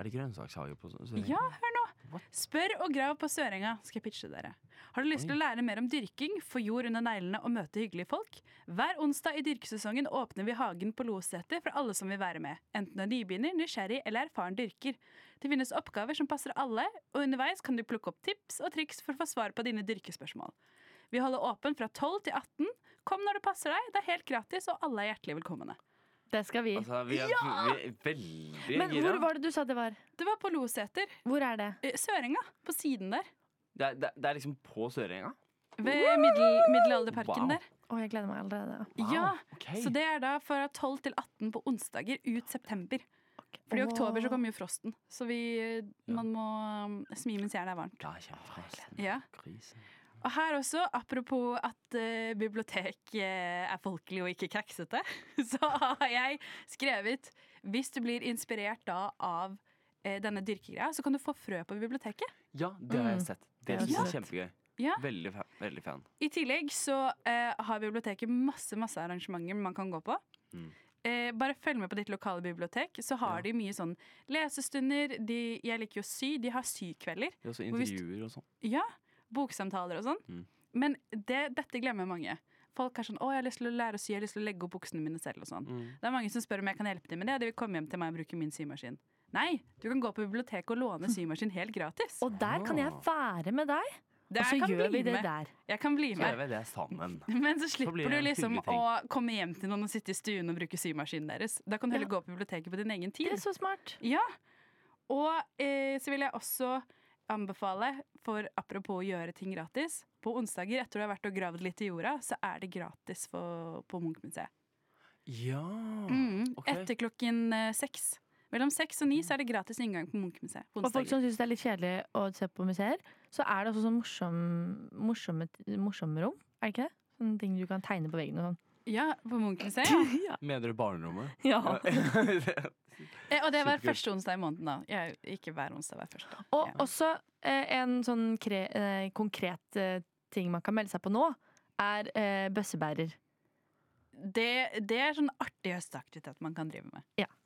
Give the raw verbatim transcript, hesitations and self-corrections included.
Er det grønnsakshage på Sørenga? Ja, hør nå. Spør og grav på Sørenga, skal jeg pitche dere. Har du lyst til å lære mer om dyrking, få jord under neglene og møte hyggelige folk? Hver onsdag i dyrkesesongen åpner vi hagen på Loseter for alle som vil være med. Enten du er nybegynner, nysgjerrig eller erfaren dyrker. Det finnes oppgaver som passer alle, og underveis kan du plukke opp tips og triks for å få svar på dine dyrkespørsmål. Vi holder åpen fra tolv til atten. Kom når det passer deg, det er helt gratis, og alle er hjertelig velkomne. Det skal vi. Altså, vi er, Ja! vi er veldig Men gira. hvor var det du sa det var? Det var på Loseter. Hvor er det? Eh, Sørenga, på siden der. Det er, det, det er liksom på Sørenga? Ved middel, middelalderparken Wow. der. Å, jeg gleder meg allerede. Wow, Ja, ok. så det er da fra tolv til atten på onsdager ut september. Fordi i Åh. oktober så kommer jo frosten, så vi, man må um, smi mens jernet er varmt. Ja, kjempefrelsen. Ja. Krisen. Og her også, apropos at uh, bibliotek uh, er folkelig og ikke kaksete, så har jeg skrevet, hvis du blir inspirert da av uh, denne dyrkegreia, så kan du få frø på biblioteket. Ja, det har jeg Mm. sett. Det Det har synes jeg jeg er kjempegøy. Ja. Veldig, fa- veldig fan. I tillegg så uh, har biblioteket masse, masse arrangementer man kan gå på. Mm. Eh, bare følg med på ditt lokale bibliotek, så har Ja. de mye sånn lesestunder. De, jeg liker jo å sy, de har sykvelder. Det er også Og hvis- intervjuer og sånn. Ja, boksamtaler og sånn. Mm. Men det, dette glemmer mange. Folk har sånn, å, jeg har lyst til å lære å sy, jeg har lyst til å legge opp buksene mine selv og sånn. Mm. Det er mange som spør om jeg kan hjelpe dem med det, og de vil komme hjem til meg og bruke min symaskin. Nei, du kan gå på biblioteket og låne symaskin helt gratis. Og der kan jeg være med deg, Det og så jeg kan gjør bli vi det med. der. Jeg kan bli Så gjør med. vi det sammen. Men så blir slipper det du en liksom hyggelig ting. å komme hjem til noen og sitte i stuen og bruke symaskinen deres. Da kan du heller Ja. gå på biblioteket på din egen Det er tid. så smart. Ja, og eh, så vil jeg også anbefale, for apropos å gjøre ting gratis, på onsdager etter du har vært og gravd litt i jorda, så er det gratis for, på Munch-museet. Ja, Mm, ok. Etter klokken eh, seks. Mellom seks og ni så er det gratis inngang på Munch-museet på Og folk onsdager. som syns det er litt kjedelig å se på museer, så er det også sånn morsom, morsomme, morsomme rom. Er det ikke det? Sånne ting du kan tegne på veggen og sånn. Ja, på Munch-museet, ja. Mener du barnerommet? Ja. Eh, Og det var Superkult. første onsdag i måneden, da. Jeg, ikke hver onsdag, hver første. Og Ja. også eh, en sånn kre, eh, konkret eh, ting man kan melde seg på nå, er eh, bøssebærer. Det, det er sånn artig høstaktivitet man kan drive med. Ja.